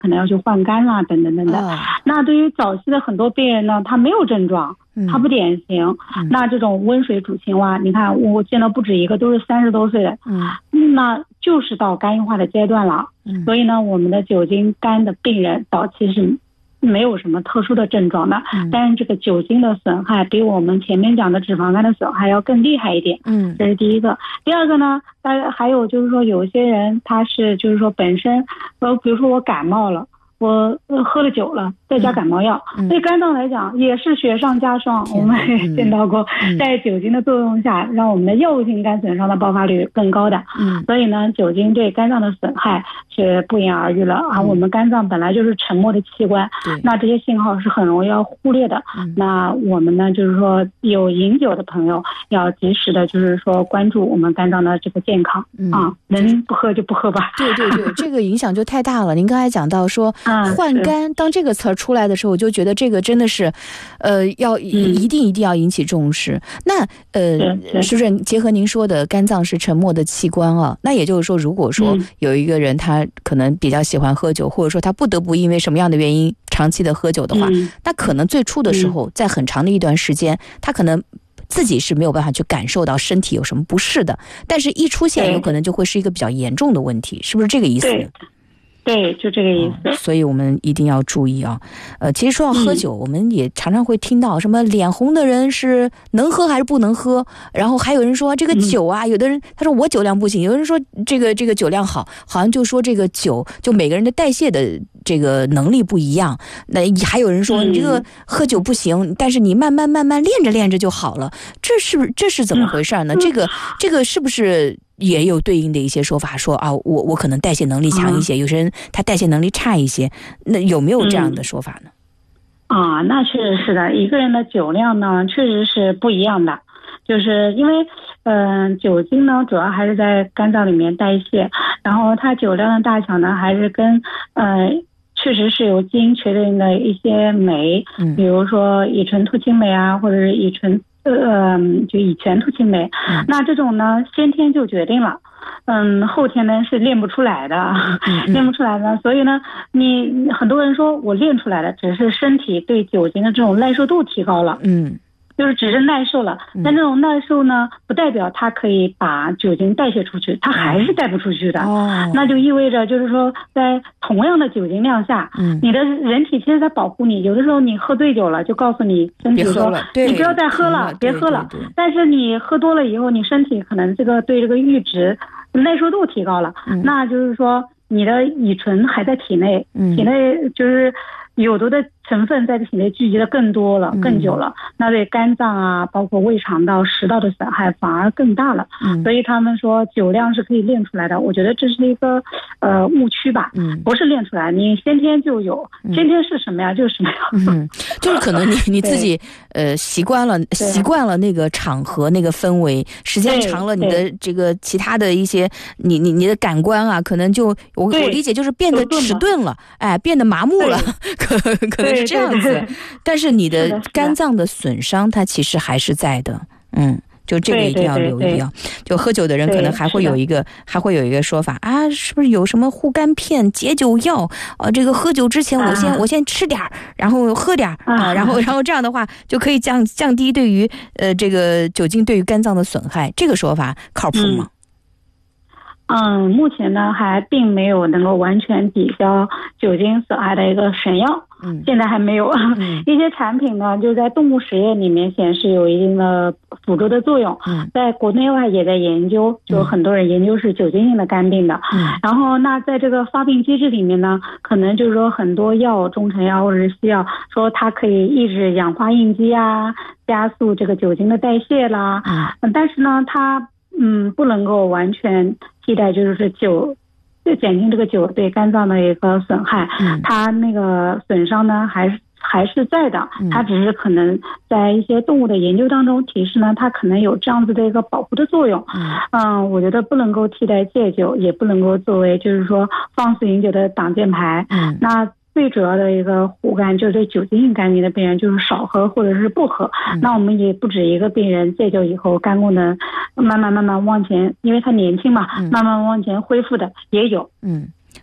可能要去换肝啦等等等等。那对于早期的很多病人呢，他没有症状，他不典型，那这种温水煮青蛙，你看我见到不止一个，都是30多岁的，那就是到肝硬化的阶段了。所以呢，我们的酒精肝的病人早期是没有什么特殊的症状的，但是这个酒精的损害比我们前面讲的脂肪肝的损害要更厉害一点。这是第一个。第二个呢，还有就是说有些人他是就是说本身比如说我感冒了，我喝了酒了，再加感冒药，对肝脏来讲也是雪上加霜。我们也见到过，在酒精的作用下，让我们的药物性肝损伤的爆发率更高的。所以呢，酒精对肝脏的损害是不言而喻了。而我们肝脏本来就是沉默的器官，那这些信号是很容易要忽略的。那我们呢，就是说有饮酒的朋友要及时的，就是说关注我们肝脏的这个健康啊，能不喝就不喝吧。 对，这个影响就太大了。您刚才讲到说换肝，当这个词儿出来的时候，我就觉得这个真的是，一定要引起重视。那是不是结合您说的，肝脏是沉默的器官啊？那也就是说，如果说有一个人他可能比较喜欢喝酒，或者说他不得不因为什么样的原因长期的喝酒的话，那可能最初的时候，在很长的一段时间，他可能自己是没有办法去感受到身体有什么不适的，但是一出现，有可能就会是一个比较严重的问题，是不是这个意思呢？ 对，就这个意思。 所以我们一定要注意啊。其实说到喝酒，我们也常常会听到什么脸红的人是能喝还是不能喝，然后还有人说这个酒啊，有的人他说我酒量不行，有的人说这个酒量好像就说这个酒就每个人的代谢的这个能力不一样。那还有人说你这个喝酒不行，但是你慢慢练着就好了。这是怎么回事呢？这个是不是也有对应的一些说法，说啊，我可能代谢能力强一些，有些人他代谢能力差一些，那有没有这样的说法呢？ 那确实是的，一个人的酒量呢确实是不一样的，就是因为酒精呢主要还是在肝脏里面代谢，然后它酒量的大小呢还是跟确实是有基因决定的一些酶，比如说乙醇突青酶啊，或者是乙醛突青酶，那这种呢先天就决定了，后天呢是练不出来的，所以呢，你很多人说我练出来的只是身体对酒精的这种耐受度提高了，就是只是耐受了，但这种耐受呢，不代表它可以把酒精代谢出去，它还是带不出去的。那就意味着就是说，在同样的酒精量下，你的人体其实在保护你。有的时候你喝醉酒了，就告诉你身体说，你不要再喝了，别喝了。但是你喝多了以后，你身体可能对这个阈值耐受度提高了，那就是说你的乙醇还在体内，体内就是有毒的成分在体内聚集的更多了，更久了，那对肝脏啊，包括胃肠道、食道的损害反而更大了。所以他们说酒量是可以练出来的，我觉得这是一个误区吧。不是练出来，你先天就有，先天是什么呀就是什么呀。 就是可能你自己习惯了那个场合那个氛围，时间长了，你的这个其他的一些你的感官啊，可能就我理解就是变得迟钝了，变得麻木了。可能是这样子，但是你的肝脏的损伤它其实还是在的，就这个一定要留意啊。就喝酒的人可能还会有一个说法啊，是不是有什么护肝片、解酒药这个喝酒之前我先吃点，然后喝点然后这样的话就可以降低对于这个酒精对于肝脏的损害，这个说法靠谱吗？ 目前呢还并没有能够完全抵消酒精损害的一个神药，现在还没有。一些产品呢就在动物实验里面显示有一定的辅助的作用，在国内外也在研究，就很多人研究是酒精性的肝病的。然后那在这个发病机制里面呢，可能就是说很多药，中成药或者是西药，说它可以抑制氧化应激啊，加速这个酒精的代谢啦，但是呢它不能够完全替代，就是酒就减轻这个酒对肝脏的一个损害，它那个损伤呢还是在的，它只是可能在一些动物的研究当中提示呢，它可能有这样子的一个保护的作用。我觉得不能够替代戒酒，也不能够作为就是说放肆饮酒的挡箭牌。那最主要的一个护肝就是对酒精性肝病的病人就是少喝或者是不喝。那我们也不止一个病人戒酒以后肝功能慢慢往前，因为他年轻嘛，慢慢往前恢复的也有。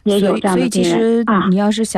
也有这样的病人。 所以其实你要是想